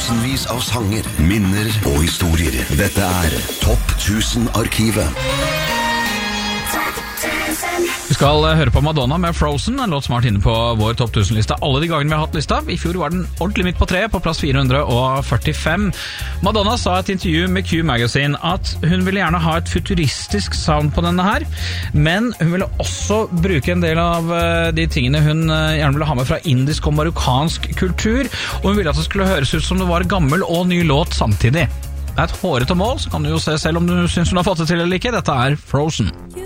tusenvis av sanger, minner og historier. Dette Topp 1000-arkivet. Vi skal høre på Madonna med Frozen, en låt som har vært inne på vår Topp 1000-lista alle de gangene vi har hatt lista. I fjor var den ordentlig midt på treet, på plass 445. Madonna sa i et intervju med Q Magazine at hun ville gjerne ha et futuristisk sound på denne her, men hun ville også bruke en del av de tingene hun gjerne ville ha med fra indisk og marokkansk kultur, og hun ville at det skulle høres ut som det var gammel og ny låt samtidig. Det et hårete mål, så kan du jo se selv om du synes hun har fått det til eller ikke. Dette Frozen.